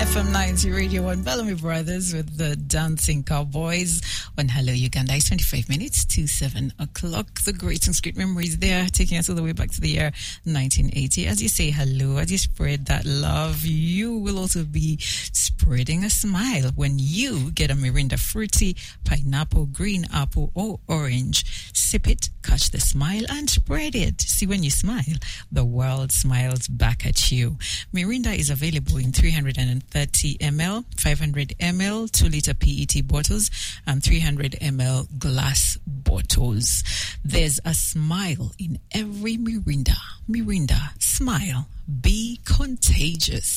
FM 90 Radio 1 Bellamy Brothers with the Dancing Cowboys on Hello Uganda. It's 25 minutes to 7 o'clock. The great and sweet memories there, taking us all the way back to the year 1980. As you say hello, as you spread that love, you will also be spreading a smile when you get a Mirinda fruity, pineapple, green apple, or orange. Sip it, catch the smile, and spread it. See, when you smile, the world smiles back at you. Mirinda is available in 330 ml, 500 ml, 2-liter PET bottles, and 300 ml glass bottles. There's a smile in every Mirinda. Mirinda, smile, be contagious.